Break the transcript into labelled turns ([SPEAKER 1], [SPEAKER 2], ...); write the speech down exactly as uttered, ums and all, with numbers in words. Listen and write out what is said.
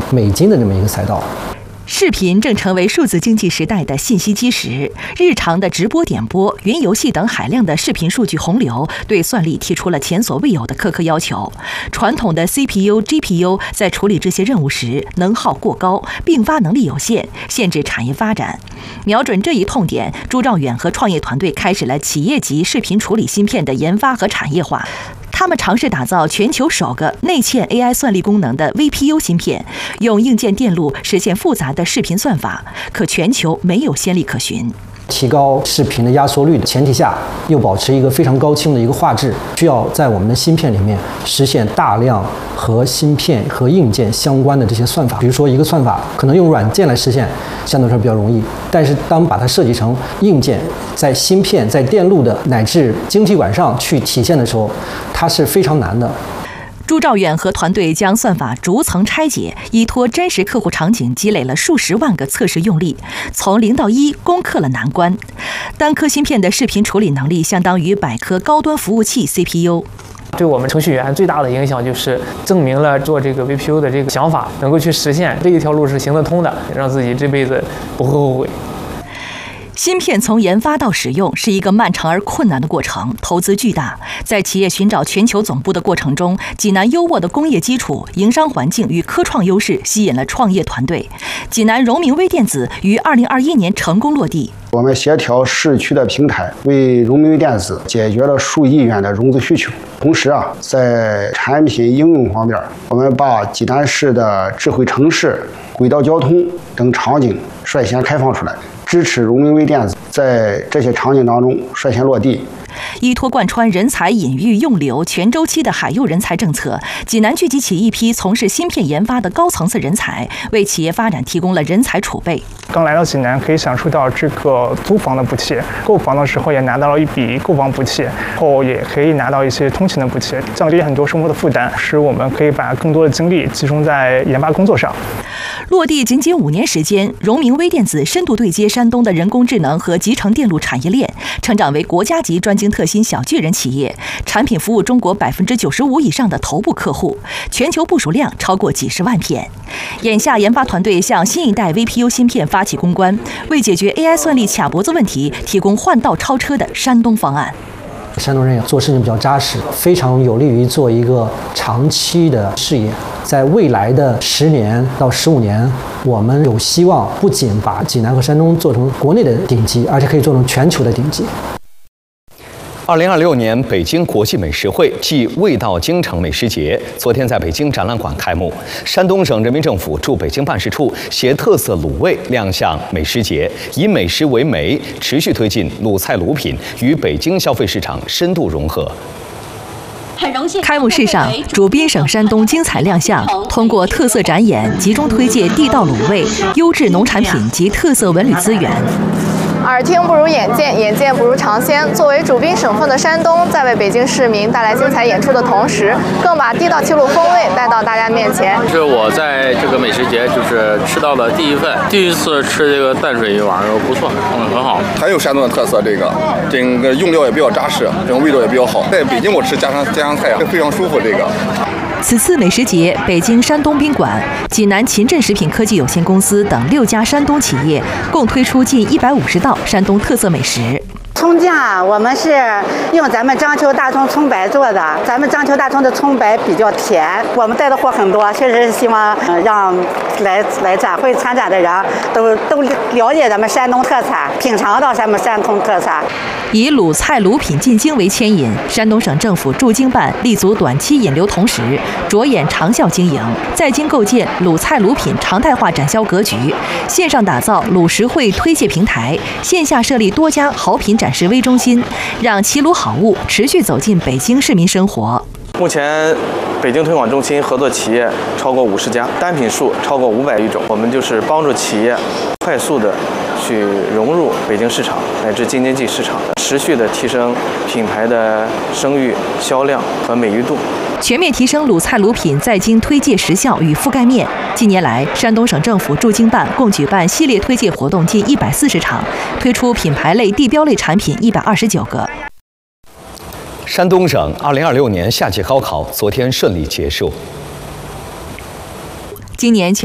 [SPEAKER 1] 美金的这么一个赛道。
[SPEAKER 2] 视频正成为数字经济时代的信息基石，日常的直播点播、云游戏等海量的视频数据洪流，对算力提出了前所未有的苛刻要求。传统的 C P U、G P U 在处理这些任务时，能耗过高，并发能力有限，限制产业发展。瞄准这一痛点，朱兆远和创业团队开始了企业级视频处理芯片的研发和产业化。他们尝试打造全球首个内嵌 A I 算力功能的 V P U 芯片，用硬件电路实现复杂的视频算法，可全球没有先例可循。
[SPEAKER 1] 提高视频的压缩率的前提下，又保持一个非常高清的一个画质，需要在我们的芯片里面实现大量和芯片和硬件相关的这些算法。比如说，一个算法可能用软件来实现，相对来说比较容易，但是当把它设计成硬件，在芯片、在电路的乃至晶体管上去体现的时候，它是非常难的。
[SPEAKER 2] 朱兆远和团队将算法逐层拆解，依托真实客户场景，积累了数十万个测试用例，从零到一攻克了难关。单颗芯片的视频处理能力相当于百颗高端服务器 C P U。
[SPEAKER 3] 对我们程序员最大的影响就是证明了做这个 V P U 的这个想法能够去实现，这一条路是行得通的，让自己这辈子不会后悔。
[SPEAKER 2] 芯片从研发到使用是一个漫长而困难的过程，投资巨大。在企业寻找全球总部的过程中，济南优渥的工业基础、营商环境与科创优势吸引了创业团队。济南荣明微电子于二零二一年成功落地。
[SPEAKER 4] 我们协调市区的平台，为荣明微电子解决了数亿元的融资需求。同时啊，在产品应用方面，我们把济南市的智慧城市、轨道交通等场景率先开放出来，支持荣明微电子在这些场景当中率先落地。
[SPEAKER 2] 依托贯穿人才引育用流全周期的海佑人才政策，济南聚集起一批从事芯片研发的高层次人才，为企业发展提供了人才储备。
[SPEAKER 5] 刚来到济南，可以享受到这个租房的补贴，购房的时候也拿到了一笔购房补贴，后也可以拿到一些通勤的补贴，降低很多生活的负担，使我们可以把更多的精力集中在研发工作上。
[SPEAKER 2] 落地仅仅五年时间，荣明微电子深度对接山东的人工智能和集成电路产业链，成长为国家级专精特新小巨人企业，产品服务中国百分之九十五以上的头部客户，全球部署量超过几十万片。眼下，研发团队向新一代 V P U 芯片发起攻关，为解决 A I 算力卡脖子问题，提供换道超车的山东方案。
[SPEAKER 1] 山东人也做事情比较扎实，非常有利于做一个长期的事业。在未来的十年到十五年，我们有希望不仅把济南和山东做成国内的顶级，而且可以做成全球的顶级。
[SPEAKER 6] 二零二六年北京国际美食会暨味道京城美食节昨天在北京展览馆开幕。山东省人民政府驻北京办事处携特色卤味亮相美食节，以美食为媒，持续推进鲁菜鲁品与北京消费市场深度融合。
[SPEAKER 2] 开幕式上，主宾省山东精彩亮相，通过特色展演，集中推介地道卤味、优质农产品及特色文旅资源。
[SPEAKER 7] 耳听不如眼见，眼见不如尝鲜。作为主宾省份的山东，在为北京市民带来精彩演出的同时，更把地道齐鲁风味带到大家面前。
[SPEAKER 8] 是我在这个美食节就是吃到的第一份，第一次吃这个淡水鱼丸，不错，嗯，很好，
[SPEAKER 9] 很有山东的特色。这个整个用料也比较扎实，这种味道也比较好。在北京我吃家常家常菜啊，非常舒服。这个。
[SPEAKER 2] 此次美食节，北京山东宾馆、济南秦镇食品科技有限公司等六家山东企业共推出近一百五十道山东特色美食。
[SPEAKER 10] 葱酱我们是用咱们章丘大葱葱白做的，咱们章丘大葱的葱白比较甜，我们带的货很多，确实是希望让来来展会参展的人都都了解咱们山东特产，品尝到咱们山东特产。
[SPEAKER 2] 以鲁菜鲁品进京为牵引，山东省政府驻京办立足短期引流同时，着眼长效经营，在京构建鲁菜鲁品常态化展销格局，线上打造鲁食会推介平台，线下设立多家好品展示微中心，让齐鲁好物持续走进北京市民生活。
[SPEAKER 11] 目前，北京推广中心合作企业超过五十家，单品数超过五百余种。我们就是帮助企业快速的去融入北京市场乃至京津冀市场，持续的提升品牌的声誉、销量和美誉度，
[SPEAKER 2] 全面提升鲁菜鲁品在京推介时效与覆盖面。近年来，山东省政府驻京办共举办系列推介活动近一百四十场，推出品牌类、地标类产品一百二十九个。
[SPEAKER 6] 山东省二零二六年夏季高考昨天顺利结束。
[SPEAKER 2] 今年